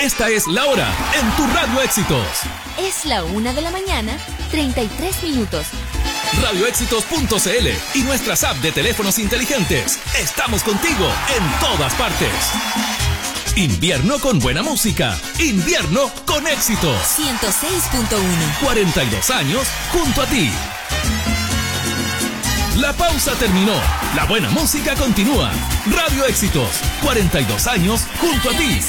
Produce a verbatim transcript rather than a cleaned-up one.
Esta es la hora en tu Radio Éxitos. Es la una de la mañana, treinta y tres minutos. radio éxitos punto c l y nuestras apps de teléfonos inteligentes. Estamos contigo en todas partes. Invierno con buena música. Invierno con éxitos. ciento seis punto uno. cuarenta y dos años junto a ti. La pausa terminó. La buena música continúa. Radio Éxitos. cuarenta y dos años junto a ti.